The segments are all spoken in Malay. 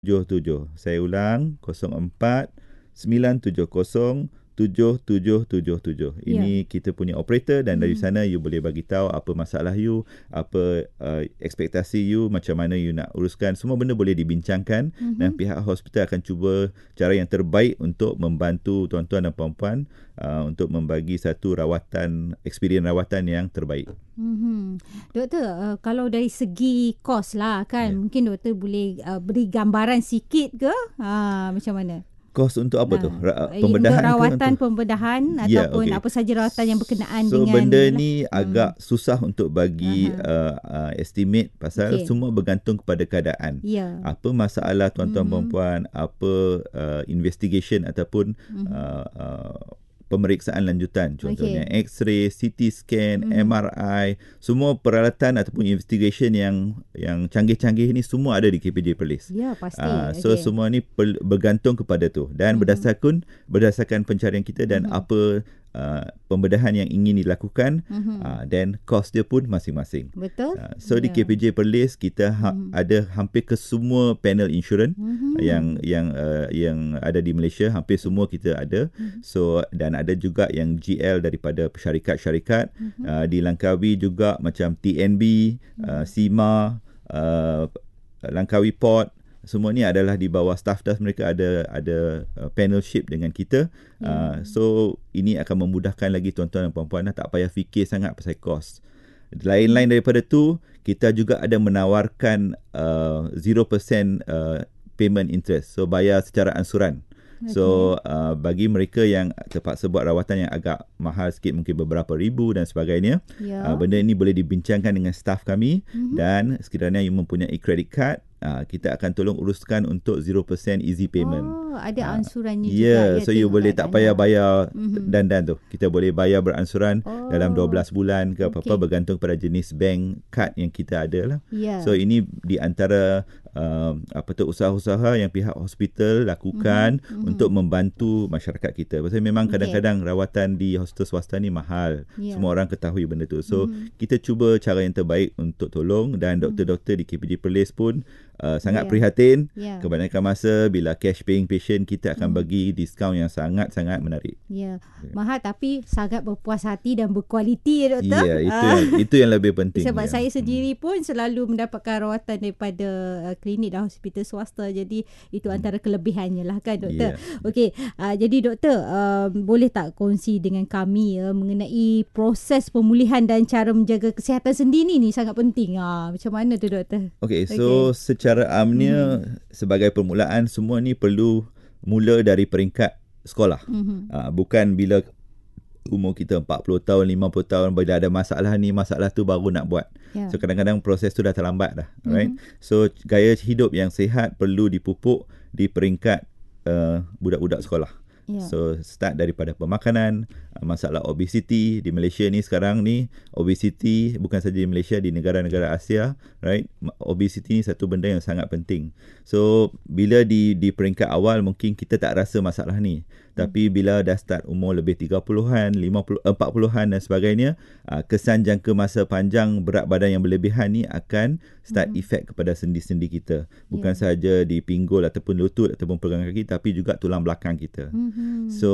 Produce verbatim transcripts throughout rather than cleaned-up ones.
tujuh tujuh. Saya ulang, kosong empat sembilan tujuh kosong tujuh tujuh tujuh tujuh. Ini yeah. kita punya operator dan dari mm. sana you boleh bagi tahu apa masalah you, apa uh, ekspektasi you, macam mana you nak uruskan. Semua benda boleh dibincangkan mm-hmm. dan pihak hospital akan cuba cara yang terbaik untuk membantu tuan-tuan dan puan-puan uh, untuk membagi satu rawatan, experience rawatan yang terbaik. Mm-hmm. Doktor, uh, kalau dari segi kos lah kan, yeah. mungkin doktor boleh uh, beri gambaran sikit ke? Uh, macam mana? Kos untuk apa nah, tu? Ra- pembedahan untuk rawatan, untuk... pembedahan yeah, ataupun okay. apa saja rawatan yang berkenaan so, dengan... So, benda ni hmm. agak susah untuk bagi uh-huh. uh, uh, estimate pasal okay. semua bergantung kepada keadaan. Yeah. Apa masalah tuan-tuan mm-hmm. perempuan, apa uh, investigation ataupun mm-hmm. uh, uh, pemeriksaan lanjutan, contohnya okay. X-ray, C T scan, mm-hmm. M R I, semua peralatan ataupun investigation yang yang canggih-canggih ni semua ada di K P J Perlis. Ya, pasti. Uh, so okay. semua ni per, bergantung kepada tu dan mm-hmm. berdasarkan berdasarkan pencarian kita dan mm-hmm. apa uh, pembedahan yang ingin dilakukan mm-hmm. uh, dan kos dia pun masing-masing. Betul. Uh, so yeah. di K P J Perlis kita ha- mm-hmm. ada hampir ke semua panel insurans mm-hmm. yang yang uh, yang ada di Malaysia, hampir semua kita ada. Mm-hmm. So dan ada juga yang G L daripada syarikat-syarikat mm-hmm. uh, di Langkawi juga macam T N B, mm-hmm. uh, S I M A, uh, Langkawi Port, semua ni adalah di bawah staff-staff mereka ada ada uh, panelship dengan kita. Mm-hmm. Uh, so ini akan memudahkan lagi tuan-tuan dan puan-puan, tak payah fikir sangat pasal kos. Lain-lain daripada tu, kita juga ada menawarkan uh, zero percent uh, payment interest. So bayar secara ansuran. Okay. So uh, bagi mereka yang terpaksa buat rawatan yang agak mahal sikit, mungkin beberapa ribu dan sebagainya, yeah. uh, benda ini boleh dibincangkan dengan staff kami mm-hmm. dan sekiranya you mempunyai credit card, uh, kita akan tolong uruskan untuk zero percent easy payment. Oh, ada ansurannya uh, juga. Yeah, ya, so you boleh tak payah bayar mm-hmm. dandan tu. Kita boleh bayar beransuran oh. dalam dua belas bulan ke apa-apa, okay. bergantung pada jenis bank card yang kita ada lah. Yeah. So ini di antara Uh, apa tu usaha-usaha yang pihak hospital lakukan mm-hmm. untuk membantu masyarakat kita. Pasal memang kadang-kadang okay. rawatan di hospital swasta ni mahal. Yeah. Semua orang ketahui benda tu. So mm-hmm. kita cuba cara yang terbaik untuk tolong dan doktor-doktor di K P J Perlis pun uh, sangat yeah. prihatin. Yeah. Kebanyakan masa bila cash paying patient, kita akan mm-hmm. bagi diskaun yang sangat-sangat menarik. Ya. Yeah. Yeah. Mahal tapi sangat berpuas hati dan berkualiti ya doktor. Ya, yeah, itu yang itu yang lebih penting. Sebab yeah. saya sendiri pun selalu mendapatkan rawatan daripada uh, klinik dan hospital swasta. Jadi itu antara kelebihannya lah kan doktor. Yeah. Okey, uh, jadi doktor uh, boleh tak kongsi dengan kami uh, mengenai proses pemulihan dan cara menjaga kesihatan sendi ni, ni sangat penting. Uh, macam mana tu doktor? Okey, so okay. secara amnya hmm. sebagai permulaan semua ni perlu mula dari peringkat sekolah. Hmm. Uh, bukan bila umur kita empat puluh tahun, lima puluh tahun, bila ada masalah ni, masalah tu baru nak buat. Yeah. So kadang-kadang proses tu dah terlambat dah. Mm-hmm. Right? So gaya hidup yang sihat perlu dipupuk di peringkat uh, budak-budak sekolah. Yeah. So start daripada pemakanan, masalah obesity di Malaysia ni sekarang ni, obesity bukan saja di Malaysia, di negara-negara Asia, right? Obesity ni satu benda yang sangat penting. So bila di di peringkat awal mungkin kita tak rasa masalah ni. Tapi bila dah start umur lebih tiga puluhan, lima puluh, empat puluhan dan sebagainya, kesan jangka masa panjang berat badan yang berlebihan ni akan start mm-hmm. efek kepada sendi-sendi kita. Bukan yeah. sahaja di pinggul ataupun lutut ataupun pegangan kaki, tapi juga tulang belakang kita. Mm-hmm. So,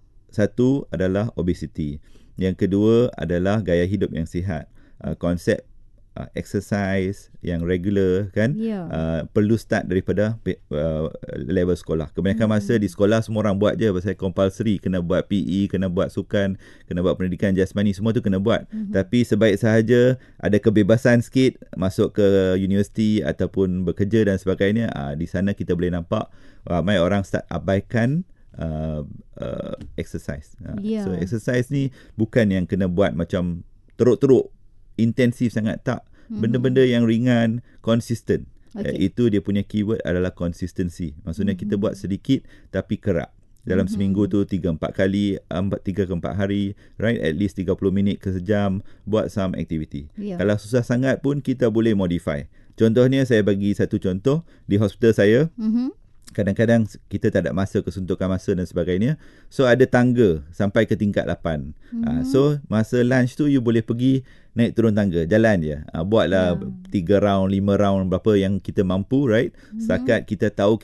satu adalah obesity. Yang kedua adalah gaya hidup yang sihat. Uh, konsep Uh, exercise yang regular kan yeah. uh, perlu start daripada uh, level sekolah. Kebanyakan hmm. masa di sekolah semua orang buat je pasal compulsory, kena buat P E, kena buat sukan, kena buat pendidikan jasmani, semua tu kena buat. Hmm. Tapi sebaik sahaja ada kebebasan sikit masuk ke universiti ataupun bekerja dan sebagainya, uh, di sana kita boleh nampak ramai uh, orang start abaikan uh, uh, exercise. Uh, yeah. So exercise ni bukan yang kena buat macam teruk-teruk, intensif sangat, tak. Benda-benda yang ringan, konsisten. Okay. Uh, itu dia punya keyword adalah consistency. Maksudnya mm-hmm. kita buat sedikit tapi kerap. Dalam mm-hmm. seminggu tu tiga empat kali, tiga ke empat hari, right? At least tiga puluh minit ke sejam, buat some activity. Yeah. Kalau susah sangat pun kita boleh modify. Contohnya saya bagi satu contoh di hospital saya. Mm-hmm. Kadang-kadang kita tak ada masa, kesuntukan masa dan sebagainya. So ada tangga sampai ke tingkat lapan. Mm-hmm. Uh, so masa lunch tu you boleh pergi naik turun tangga, jalan je. Uh, buatlah tiga yeah. round, lima round, berapa yang kita mampu, right? Mm-hmm. Setakat kita tahu